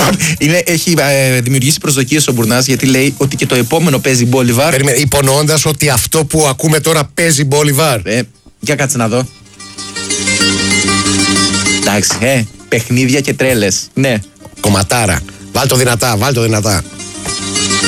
Έχει δημιουργήσει προσδοκίες ο Μπουρνάς, γιατί λέει ότι και το επόμενο παίζει Μπόλιβαρ. Υπονοώντας ότι αυτό που ακούμε τώρα παίζει Μπόλιβαρ. Για κάτσε να δω. Εντάξει, παιχνίδια και τρέλες. Ναι. Κομματάρα. Βάλ' το δυνατά.